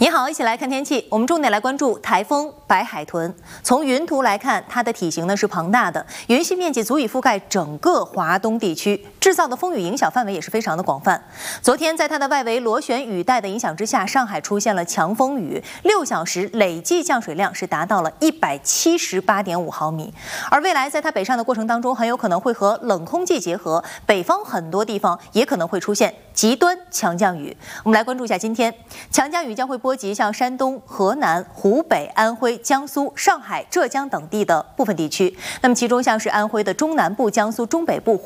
你好，一起来看天气。我们重点来关注台风白海豚。从云图来看，它的体型呢是庞大的，云系面积足以覆盖整个华东地区，制造的风雨影响范围也是非常的广泛。昨天在它的外围螺旋雨带的影响之下，上海出现了强风雨，6小时累计降水量是达到了178.5毫米。而未来在它北上的过程当中，很有可能会和冷空气结合，北方很多地方也可能会出现极端强降雨。我们来关注一下今天强降雨将会波及像山东、河南、湖北、安徽、江苏、上海、浙江等地的部分地区。那么其中像是安徽的中南部、江苏中北部。